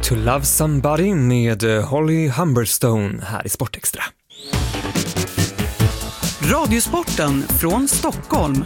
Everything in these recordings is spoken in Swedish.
To Love Somebody med Holly Humberstone här i Sportextra. Radiosporten från Stockholm.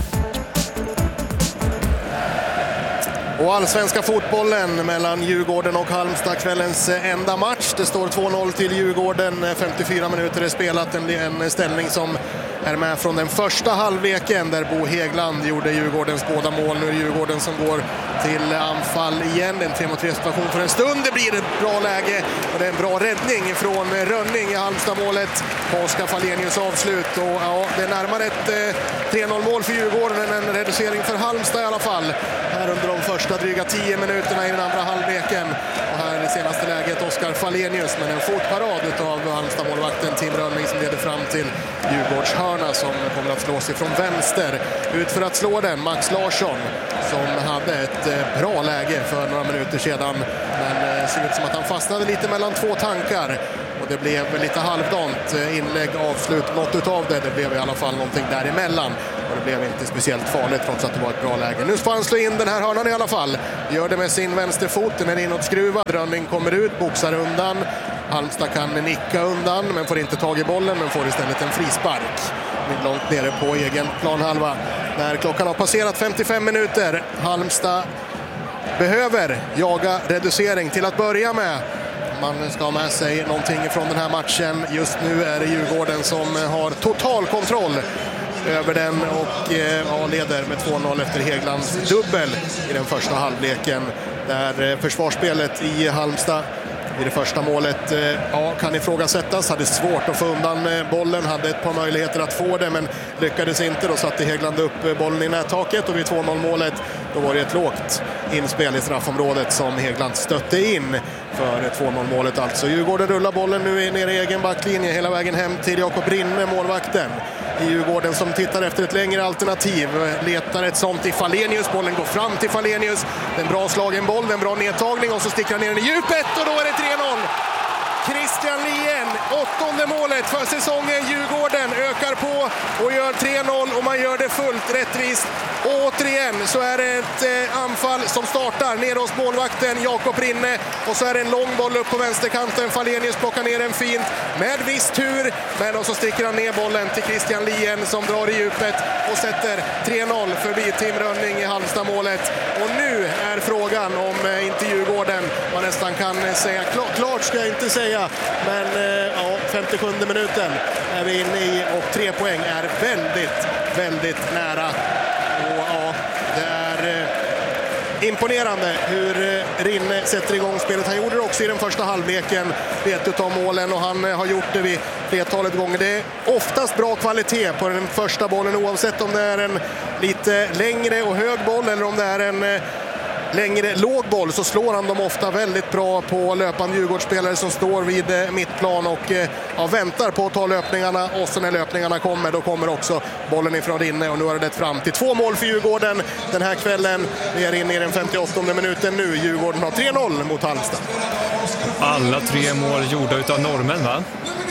Och allsvenska fotbollen mellan Djurgården och Halmstad, kvällens enda match. Det står 2-0 till Djurgården, 54 minuter är spelat, en ställning som är med från den första halvleken där Bo Häggland gjorde Djurgårdens båda mål. Nu är Djurgården som går till anfall igen, en 3-3 situation för en stund. Det blir ett bra läge och det är en bra räddning från Rönning i Halmstad-målet på Oskar Fallenius avslut. Och ja, det är närmare ett 3-0-mål för Djurgården än en reducering för Halmstad i alla fall. Här under de första dryga 10 minuterna i den andra halvleken. Och här i senaste läget Oskar Fallenius, men en fotparad av Halmstad-målvakten Tim Rönning som leder fram till Djurgårds hörna som kommer att slås ifrån vänster. Ut för att slå den Max Larsson som hade ett bra läge för några minuter sedan, men ser ut som att han fastnade lite mellan två tankar. Och det blev lite halvdant inlägg, avslut, något utav det. Det blev i alla fall någonting däremellan. Och det blev inte speciellt farligt trots att det var ett bra läge. Nu får han slå in den här hörnan i alla fall. Gör det med sin vänsterfot, den är inåtskruvad. Rönning kommer ut, boxar undan. Halmstad kan nicka undan men får inte tag i bollen, men får istället en frispark. Långt nere på egen planhalva. När klockan har passerat 55 minuter. Halmstad behöver jaga reducering till att börja med. Man ska ha med sig någonting från den här matchen. Just nu är det Djurgården som har total kontroll över den och leder med 2-0 efter Hägglands dubbel i den första halvleken. Där försvarsspelet i Halmstad i det första målet kan ifrågasättas. Hade svårt att få undan bollen, hade ett par möjligheter att få det men lyckades inte. Då satte Häggland upp bollen i nättaket och vid 2-0-målet då var det ett lågt inspel i straffområdet som Häggland stötte in för 2-0-målet. Alltså Djurgården rullar bollen nu ner i egen backlinje hela vägen hem till Jakob Rinne, målvakten i Djurgården, som tittar efter ett längre alternativ. Letar ett sånt i Fallenius. Bollen går fram till Fallenius. En bra slagen boll, en bra nedtagning och så sticker han ner den i djupet och då är det 3-0. Christian Lien, 8:e målet för säsongen. Djurgården ökar på och gör 3-0 och man gör det fullt rättvist. Och återigen så är det ett anfall som startar ner hos målvakten Jakob Rinne och så är det en lång boll upp på vänsterkanten. Fallenius plockar ner den fint med viss tur, men så sticker han ner bollen till Christian Lien som drar i djupet och sätter 3-0 förbi Tim Rönning i Halmstad-målet. Och nu är frågan om inte Djurgården, man nästan kan säga, klart ska jag inte säga, men 57 minuten är vi inne i och 3 poäng är väldigt, väldigt nära. Och det är imponerande hur Rinne sätter igång spelet. Han gjorde det också i den första halvleken vid ett av målen och han har gjort det vid flertalet gånger. Det är oftast bra kvalitet på den första bollen oavsett om det är en lite längre och hög boll eller om det är en längre låg boll, så slår han dem ofta väldigt bra på löpande Djurgårdsspelare som står vid mittplan och väntar på att ta löpningarna, och så när löpningarna kommer då kommer också bollen ifrån Rinne och nu har det lett fram till 2 mål för Djurgården den här kvällen. Vi är inne i den 58:e minuten nu. Djurgården har 3-0 mot Halmstad. Alla 3 mål gjorda utav norrmän, va?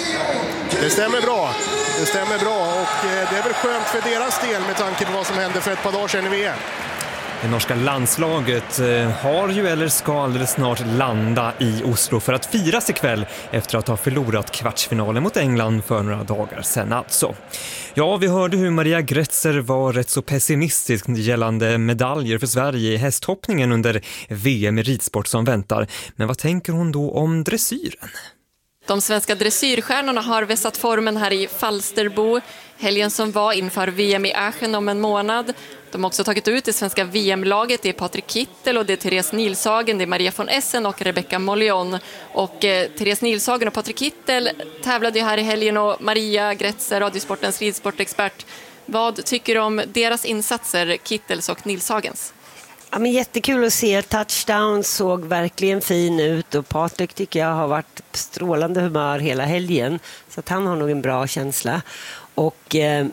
Det stämmer bra. Det stämmer bra och det är väl skönt för deras del med tanke på vad som hände för ett par dagar sedan i VM. Det norska landslaget har ju eller ska alldeles snart landa i Oslo för att firas ikväll efter att ha förlorat kvartsfinalen mot England för några dagar sedan alltså. Ja, vi hörde hur Maria Gretzer var rätt så pessimistisk gällande medaljer för Sverige i hästhoppningen under VM i ridsport som väntar. Men vad tänker hon då om dressyren? De svenska dressyrstjärnorna har vässat formen här i Falsterbo helgen som var inför VM i Aachen om en månad. De har också tagit ut det svenska VM-laget. Det är Patrik Kittel och det är Therese Nilshagen, det är Maria von Essen och Rebecca Mollion. Och Therese Nilshagen och Patrik Kittel tävlade ju här i helgen och Maria Gretzer, Radiosportens ridsportexpert. Vad tycker du om deras insatser, Kittels och Nilshagens? Ja, men jättekul att se. Touchdown såg verkligen fin ut och Patrik tycker jag har varit strålande humör hela helgen. Så att han har nog en bra känsla. Och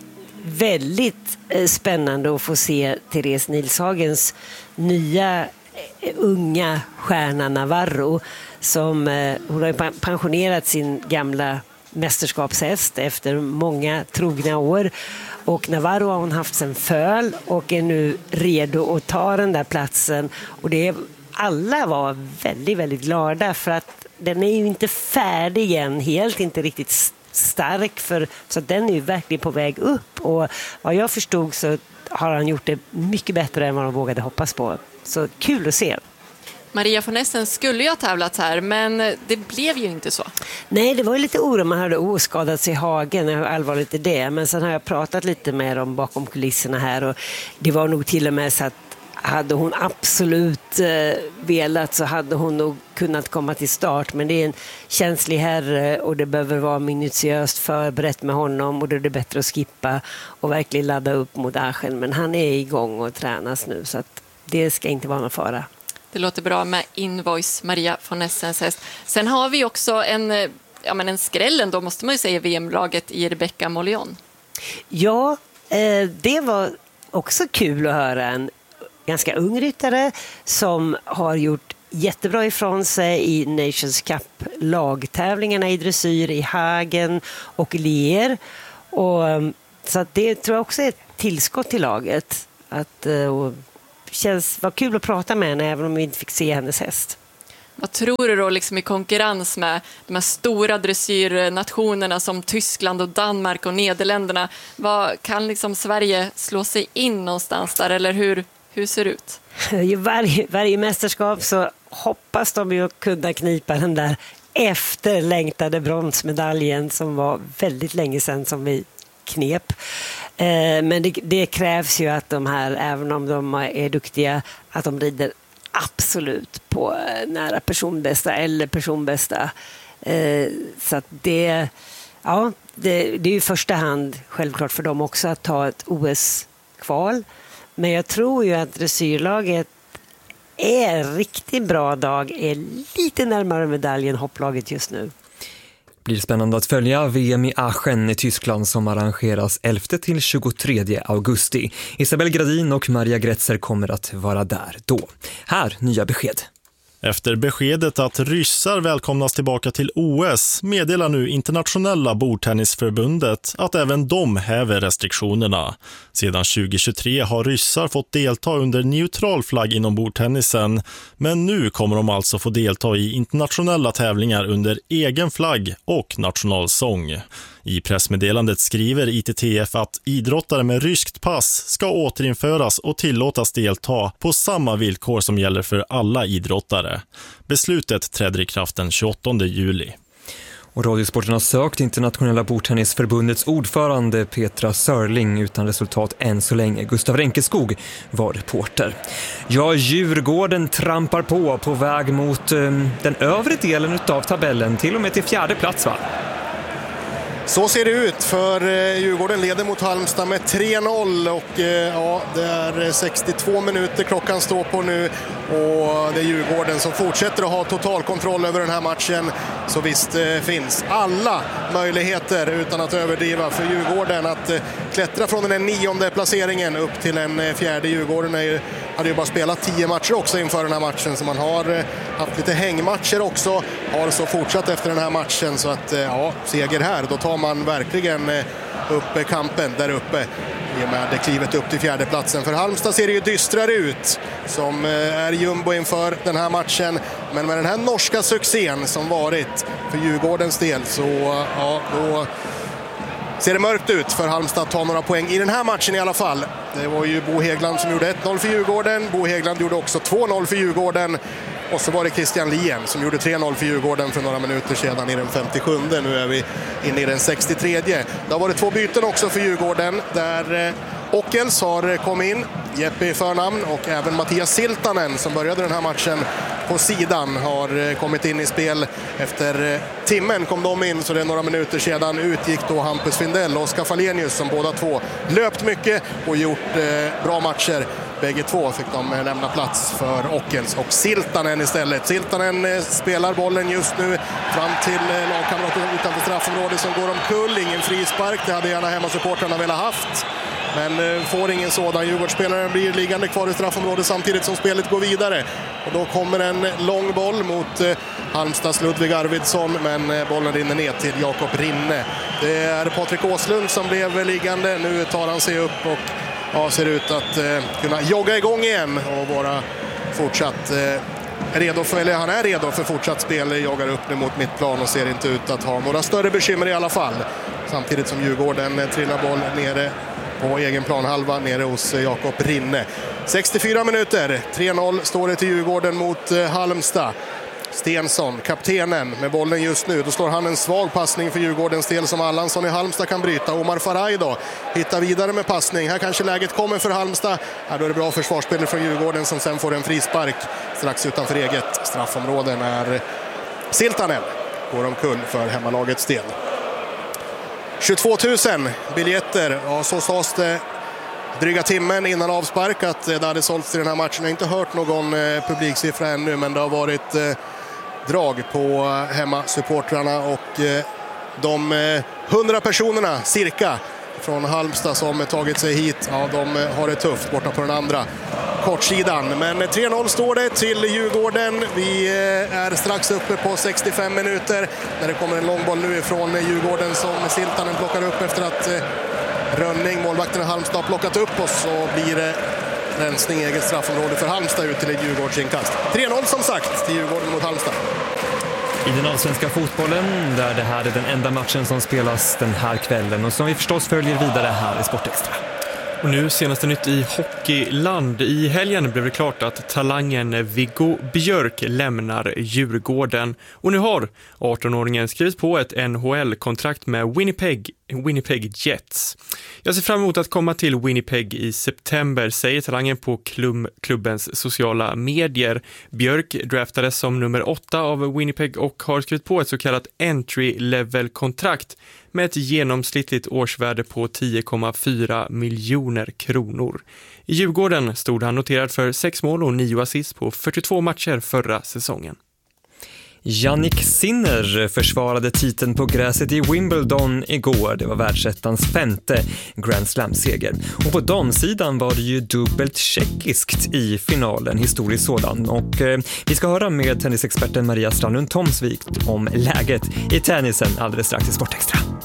väldigt spännande att få se Therese Nilshagens nya unga stjärna Navarro. Som hon har pensionerat sin gamla mästerskapshäst efter många trogna år. Och Navarro har hon haft sen föl och är nu redo att ta den där platsen. Och det är alla var väldigt, väldigt glada för att den är ju inte färdig än, helt inte riktigt stark, så den är ju verkligen på väg upp, och vad jag förstod så har han gjort det mycket bättre än vad de vågade hoppas på. Så kul att se. Maria von Essen skulle ju ha tävlat här, men det blev ju inte så. Nej, det var ju lite oro. Man hade skadat sig i hagen, hur allvarligt är det? Men sen har jag pratat lite med dem bakom kulisserna här, och det var nog till och med så att hade hon absolut velat så hade hon nog kunnat komma till start. Men det är en känslig herre och det behöver vara minutiöst förberett med honom, och då är det bättre att skippa och verkligen ladda upp mot Aachen. Men han är igång och tränas nu, så att det ska inte vara någon fara. Det låter bra med Invoice, Maria von Essens häst. Sen har vi också en skrällen, då måste man ju säga, VM-laget i Rebecca Mollion. Ja, det var också kul att höra. En ganska ung ryttare som har gjort jättebra ifrån sig i Nations Cup-lagtävlingarna i dressyr i Hagen och Lier. Och, så att det tror jag också är ett tillskott till laget. Var kul att prata med henne även om vi inte fick se hennes häst. Vad tror du då liksom i konkurrens med de här stora dressyrnationerna som Tyskland och Danmark och Nederländerna? Vad kan liksom Sverige slå sig in någonstans där, eller hur ser det ut? I varje mästerskap så hoppas de ju att kunna knipa den där efterlängtade bronsmedaljen som var väldigt länge sedan som vi knep. Men det krävs ju att de här, även om de är duktiga, att de rider absolut på nära personbästa eller personbästa. Så att det är ju i första hand självklart för dem också att ta ett OS-kval. Men jag tror ju att dressyrlaget är en riktigt bra dag, är lite närmare medaljen hopplaget just nu. Det blir spännande att följa VM i Aachen i Tyskland som arrangeras 11-23 augusti. Isabel Gradin och Maria Gretzer kommer att vara där då. Här, nya besked. Efter beskedet att ryssar välkomnas tillbaka till OS meddelar nu Internationella bordtennisförbundet att även de häver restriktionerna. Sedan 2023 har ryssar fått delta under neutral flagg inom bordtennisen, men nu kommer de alltså få delta i internationella tävlingar under egen flagg och nationalsång. I pressmeddelandet skriver ITTF att idrottare med ryskt pass ska återinföras och tillåtas delta på samma villkor som gäller för alla idrottare. Beslutet träder i kraft den 28 juli. Och Radiosporten har sökt Internationella bordtennisförbundets ordförande Petra Sörling utan resultat än så länge. Gustav Renkeskog var reporter. Ja, Djurgården trampar på väg mot den övre delen av tabellen, till och med till 4:e plats, va? Så ser det ut, för Djurgården leder mot Halmstad med 3-0 och det är 62 minuter klockan står på nu, och det är Djurgården som fortsätter att ha total kontroll över den här matchen. Så visst finns alla möjligheter, utan att överdriva, för Djurgården att klättra från den 9:e placeringen upp till en 4:e. Djurgården hade ju bara spelat 10 matcher också inför den här matchen, så man har haft lite hängmatcher också, har så fortsatt efter den här matchen, så att seger här, då tar man verkligen upp kampen där uppe i och med klivet upp till 4:e platsen. För Halmstad ser det ju dystrare ut, som är jumbo inför den här matchen, men med den här norska succén som varit för Djurgårdens del, så då ser det mörkt ut för Halmstad att ta några poäng i den här matchen i alla fall. Det var ju Bo Hägglund som gjorde 1-0 för Djurgården. Bo Hägglund gjorde också 2-0 för Djurgården. Och så var det Christian Lien som gjorde 3-0 för Djurgården för några minuter sedan i den 57. Nu är vi inne i den 63. Det har varit 2 byten också för Djurgården, där Ockels har kommit in, Jeppe i förnamn, och även Mattias Siltanen som började den här matchen på sidan har kommit in i spel. Efter timmen kom de in, så det är några minuter sedan utgick då Hampus Findell och Oskar Falenius, som båda två löpt mycket och gjort bra matcher. Bägge två fick de lämna plats för Ockels och Siltanen istället. Siltanen spelar bollen just nu fram till lagkamraten utanför straffområdet som går omkull. Ingen frispark, det hade gärna hemmasupportrarna velat haft. Men får ingen sådan. Djurgårdsspelaren blir liggande kvar i straffområdet samtidigt som spelet går vidare. Och då kommer en lång boll mot Halmstads Ludvig Arvidsson, men bollen rinner ner till Jakob Rinne. Det är Patrik Åslund som blev liggande. Nu tar han sig upp och ser ut att kunna jogga igång igen och vara fortsatt han är redo för fortsatt spel, jagar upp nu mot mittplan och ser inte ut att ha några större bekymmer i alla fall. Samtidigt som Djurgården trillar boll nere på egen planhalva nere hos Jakob Rinne. 64 minuter, 3-0 står det till Djurgården mot Halmstad. Stensson, kaptenen med bollen just nu. Då slår han en svag passning för Djurgårdens del som Allansson i Halmstad kan bryta. Omar Faraj då hittar vidare med passning. Här kanske läget kommer för Halmstad. Här då är det bra försvarsspelare från Djurgården som sen får en frispark strax utanför eget straffområde när Siltanen går omkull för hemmalagets del. 22 000 biljetter, ja, så sades det dryga timmen innan avspark att det hade sålts i den här matchen. Jag har inte hört någon publiksiffra ännu, men det har varit drag på hemmasupportrarna och de 100 personerna cirka från Halmstad som tagit sig hit, ja, de har det tufft borta på den andra kortsidan. Men 3-0 står det till Djurgården. Vi är strax uppe på 65 minuter när det kommer en långboll nu ifrån Djurgården som Siltanen plockar upp efter att Rönning, målvakten i Halmstad, har plockat upp oss, så blir det rensning i eget straffområde för Halmstad ut till ett Djurgårdsinkast. 3-0 som sagt till Djurgården mot Halmstad. I den allsvenska fotbollen, där det här är den enda matchen som spelas den här kvällen och som vi förstås följer vidare här i Sportextra. Och nu senaste nytt i hockeyland. I helgen blev det klart att talangen Viggo Björk lämnar Djurgården. Och nu har 18-åringen skrivit på ett NHL-kontrakt med Winnipeg Jets. Jag ser fram emot att komma till Winnipeg i september, säger talangen på klubbens sociala medier. Björk draftades som nummer 8 av Winnipeg och har skrivit på ett så kallat entry-level-kontrakt med ett genomsnittligt årsvärde på 10,4 miljoner kronor. I Djurgården stod han noterad för 6 mål och 9 assist på 42 matcher förra säsongen. Jannik Sinner försvarade titeln på gräset i Wimbledon igår. Det var världsettans 5:e Grand Slam-seger. Och på damsidan var det ju dubbelt tjeckiskt i finalen, historiskt sådan. Och vi ska höra med tennisexperten Maria Strandlund Tomsvik om läget i tennisen alldeles strax i Sportextra.